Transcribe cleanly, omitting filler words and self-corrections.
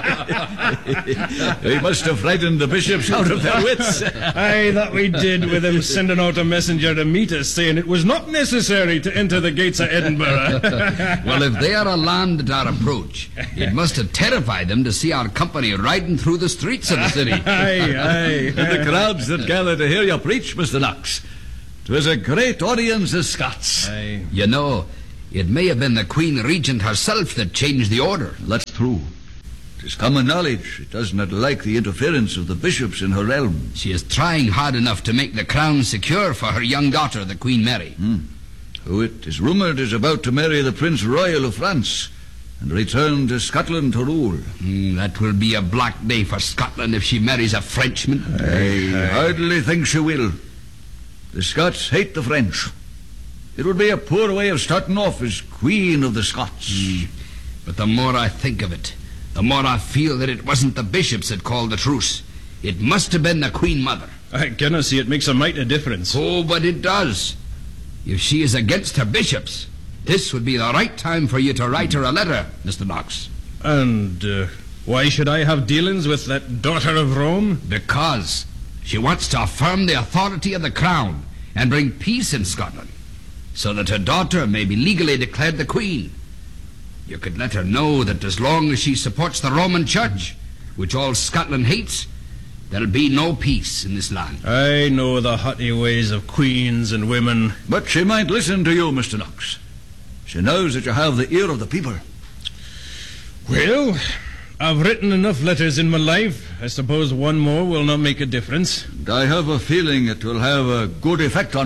We must have frightened the bishops out of their wits. Aye, that we did, with him sending out a messenger to meet us, saying it was not necessary to enter the gates of Edinburgh. Well, if they are alarmed at our approach, it must have terrified them to see our company riding through the streets of the city. Aye. And the crowds that gather to hear you preach, Mr. Knox. 'Twas a great audience of Scots. Aye. You know, it may have been the Queen Regent herself that changed the order. That's true. 'Tis common knowledge it does not like the interference of the bishops in her realm. She is trying hard enough to make the crown secure for her young daughter, the Queen Mary. Who it is rumoured is about to marry the Prince Royal of France and return to Scotland to rule. That will be a black day for Scotland if she marries a Frenchman. I hardly think she will. The Scots hate the French. It would be a poor way of starting off as Queen of the Scots. But the more I think of it, the more I feel that it wasn't the bishops that called the truce. It must have been the Queen Mother. I cannot see it makes a mite of difference. Oh, but it does. If she is against her bishops, this would be the right time for you to write her a letter, Mr. Knox. And why should I have dealings with that daughter of Rome? Because she wants to affirm the authority of the crown and bring peace in Scotland, so that her daughter may be legally declared the Queen. You could let her know that as long as she supports the Roman Church, which all Scotland hates, there'll be no peace in this land. I know the haughty ways of queens and women. But she might listen to you, Mr. Knox. She knows that you have the ear of the people. Well, I've written enough letters in my life. I suppose one more will not make a difference. And I have a feeling it will have a good effect on